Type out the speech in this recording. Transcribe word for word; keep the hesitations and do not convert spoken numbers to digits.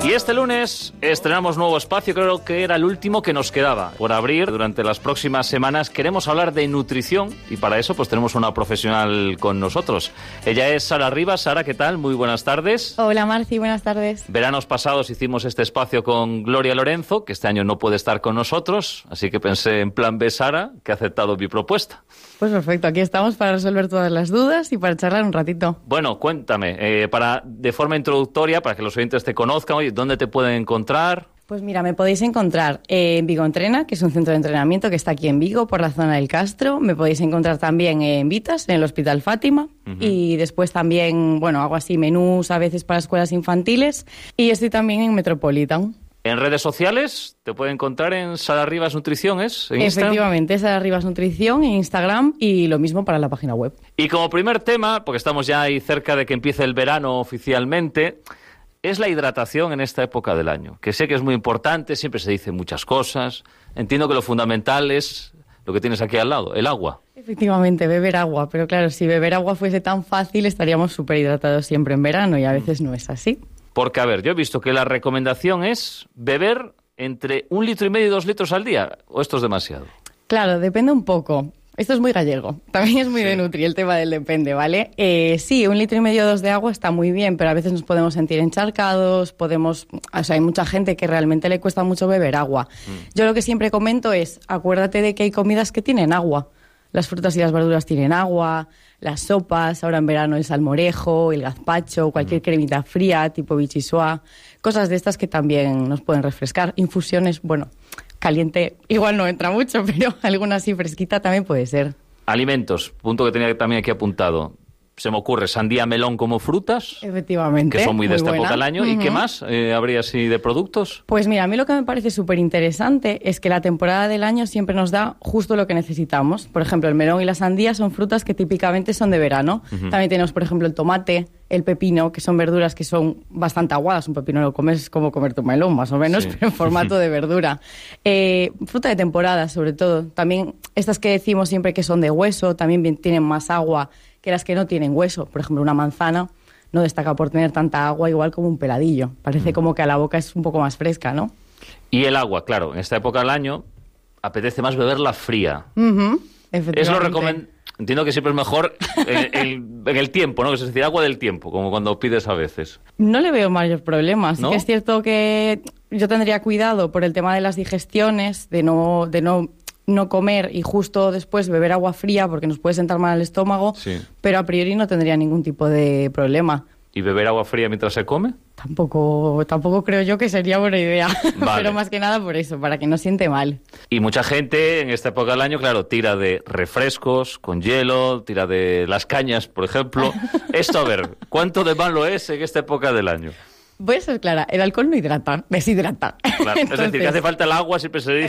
Y este lunes estrenamos nuevo espacio, creo que era el último que nos quedaba por abrir. Durante las próximas semanas queremos hablar de nutrición y para eso pues tenemos una profesional con nosotros. Ella es Sara Rivas. Sara, ¿qué tal? Muy buenas tardes. Hola Marci, buenas tardes. Veranos pasados hicimos este espacio con Gloria Lorenzo, que este año no puede estar con nosotros, así que pensé en plan B Sara, que ha aceptado mi propuesta. Pues perfecto, aquí estamos para resolver todas las dudas y para charlar un ratito. Bueno, cuéntame, eh, para de forma introductoria, para que los oyentes te conozcan, oye, ¿dónde te pueden encontrar? Pues mira, me podéis encontrar en Vigo Entrena, que es un centro de entrenamiento que está aquí en Vigo, por la zona del Castro. Me podéis encontrar también en Vitas, en el Hospital Fátima. Uh-huh. Y después también, bueno, hago así menús a veces para escuelas infantiles. Y estoy también en Metropolitan. En redes sociales te pueden encontrar en Sara Rivas Nutrición, ¿es? ¿En Efectivamente, Sara Rivas Nutrición en Instagram y lo mismo para la página web. Y como primer tema, porque estamos ya ahí cerca de que empiece el verano oficialmente, es la hidratación en esta época del año, que sé que es muy importante, siempre se dicen muchas cosas. Entiendo que lo fundamental es lo que tienes aquí al lado, el agua. Efectivamente, beber agua, pero claro, si beber agua fuese tan fácil estaríamos súper hidratados siempre en verano y a veces no es así. Porque, a ver, yo he visto que la recomendación es beber entre un litro y medio y dos litros al día, ¿o esto es demasiado? Claro, depende un poco. Esto es muy gallego, también es muy sí. de Nutri el tema del depende, ¿vale? Eh, sí, un litro y medio o dos de agua está muy bien, pero a veces nos podemos sentir encharcados, podemos... O sea, hay mucha gente que realmente le cuesta mucho beber agua. Mm. Yo lo que siempre comento es, acuérdate de que hay comidas que tienen agua. Las frutas y las verduras tienen agua, las sopas, ahora en verano el salmorejo, el gazpacho, cualquier cremita fría, tipo bichisua, cosas de estas que también nos pueden refrescar. Infusiones, bueno, caliente igual no entra mucho, pero alguna así fresquita también puede ser. Alimentos, punto que tenía también aquí apuntado. Se me ocurre sandía, melón como frutas. Efectivamente. Que son muy de muy esta buena. época del año. Uh-huh. ¿Y qué más eh, habría así de productos? Pues mira, a mí lo que me parece súper interesante es que la temporada del año siempre nos da justo lo que necesitamos. Por ejemplo, el melón y la sandía son frutas que típicamente son de verano. Uh-huh. También tenemos, por ejemplo, el tomate, el pepino, que son verduras que son bastante aguadas. Un pepino lo comes como comer tu melón, más o menos, sí. pero en formato de verdura. Eh, fruta de temporada, sobre todo. También estas que decimos siempre que son de hueso, también tienen más agua que las que no tienen hueso. Por ejemplo, una manzana no destaca por tener tanta agua, igual como un peladillo. Parece como que a la boca es un poco más fresca, ¿no? Y el agua, claro, en esta época del año apetece más beberla fría. Uh-huh, efectivamente. Es lo recomend... Entiendo que siempre es mejor en el, en el tiempo, ¿no? Es decir, agua del tiempo, como cuando pides a veces. No le veo mayores problemas. ¿No? Sí que es cierto que yo tendría cuidado por el tema de las digestiones, de no... De no no comer y justo después beber agua fría porque nos puede sentar mal el estómago, sí. pero a priori no tendría ningún tipo de problema. ¿Y beber agua fría mientras se come? Tampoco, tampoco creo yo que sería buena idea, vale. pero más que nada por eso, para que no siente mal. Y mucha gente en esta época del año, claro, tira de refrescos con hielo, tira de las cañas, por ejemplo. Esto, a ver, ¿cuánto de malo es en esta época del año? Voy a ser clara, el alcohol no hidrata, deshidrata. Claro, Entonces, es decir, que hace falta el agua, siempre se dice.